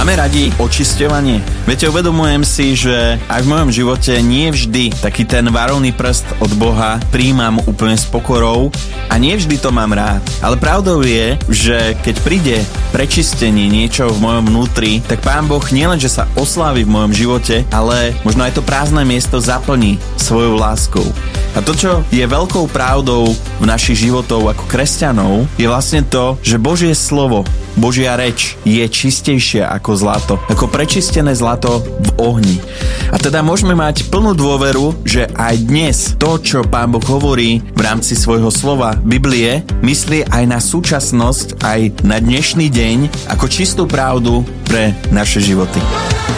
Máme radi očisťovanie? Viete, uvedomujem si, že aj v mojom živote nie vždy taký ten varovný prst od Boha príjmam úplne s pokorou a nie vždy to mám rád. Ale pravdou je, že keď príde prečistenie niečo v mojom vnútri, tak Pán Boh nielenže sa oslávi v mojom živote, ale možno aj to prázdne miesto zaplní svojou láskou. A to, čo je veľkou pravdou v našich životov ako kresťanov, je vlastne to, že Božie slovo, Božia reč je čistejšia ako zlato, ako prečistené zlato v ohni. A teda môžeme mať plnú dôveru, že aj dnes to, čo Pán Boh hovorí v rámci svojho slova Biblie, myslí aj na súčasnosť, aj na dnešný deň ako čistú pravdu pre naše životy.